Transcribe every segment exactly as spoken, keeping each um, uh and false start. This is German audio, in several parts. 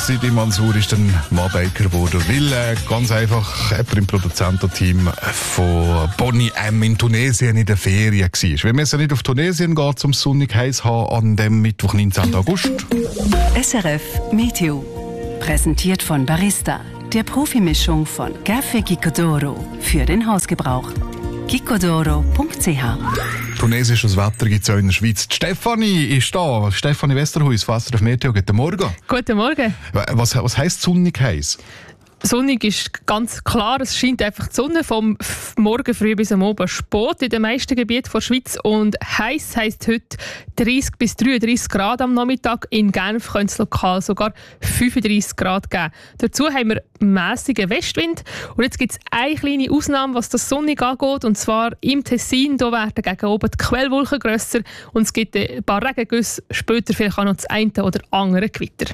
Sidi Mansour ist dann Mann-Baker geworden, weil äh, ganz einfach jemand im Produzententeam von Bonnie M in Tunesien in der Ferien war. Wir müssen nicht auf Tunesien gehen, um sonnig heiß haben an dem Mittwoch, neunzehnten August. S R F Meteo. Präsentiert von Barista, der Profimischung von Café Gicodoro für den Hausgebrauch. gicodoro punkt c h. Tunesisches Wetter gibt es auch in der Schweiz. Die Stefanie ist da. Stefanie Westerhuis, Wasser auf Meteo. Guten Morgen. Guten Morgen. Was, was heisst sonnig heiß? Sonnig ist ganz klar, es scheint einfach die Sonne vom Morgen früh bis am Abend spät in den meisten Gebieten der Schweiz. Und heiß heisst heute dreißig bis dreiunddreißig Grad am Nachmittag. In Genf könnte es lokal sogar fünfunddreißig Grad geben. Dazu haben wir mässigen Westwind. Und jetzt gibt es eine kleine Ausnahme, was das Sonnig angeht. Und zwar im Tessin. Da werden gegen oben die Quellwolken grösser. Und es gibt ein paar Regengüsse. Später vielleicht auch noch das eine oder andere Gewitter.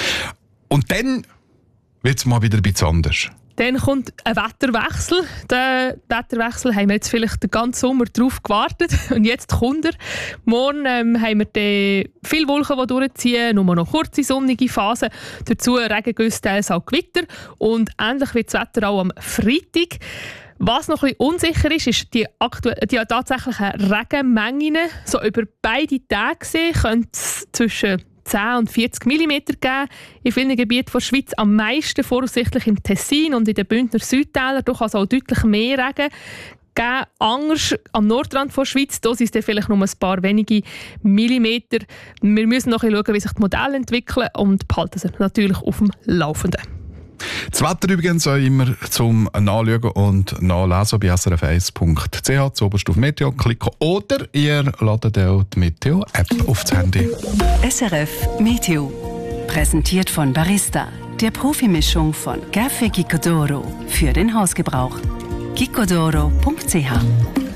Und dann wird es mal wieder ein bisschen anders. Dann kommt ein Wetterwechsel. Den Wetterwechsel haben wir jetzt vielleicht den ganzen Sommer darauf gewartet. Und jetzt kommt er. Morgen ähm, haben wir viele Wolken, die durchziehen, nur noch kurze sonnige Phasen. Dazu Regengüsse, teils auch Gewitter. Und ähnlich wird das Wetter auch am Freitag. Was noch ein bisschen unsicher ist, ist die, aktu- die tatsächlichen Regenmengen. So über beide Tage gesehen könnte es zwischen zehn und vierzig Millimeter geben. In vielen Gebieten der Schweiz am meisten voraussichtlich im Tessin und in den Bündner Südtälern. Da kann es auch deutlich mehr Regen geben. Anders am Nordrand der Schweiz, da sind es vielleicht nur ein paar wenige Millimeter. Wir müssen noch ein bisschen schauen, wie sich die Modelle entwickeln und behalten sie natürlich auf dem Laufenden. Das Wetter übrigens auch immer zum Nachschauen und Nachlesen bei s r f eins punkt c h. Zuoberst auf Meteo klicken oder ihr ladet auch die Meteo-App aufs Handy. S R F Meteo. Präsentiert von Barista, der Profimischung von Café Gicodoro für den Hausgebrauch. gicodoro punkt c h.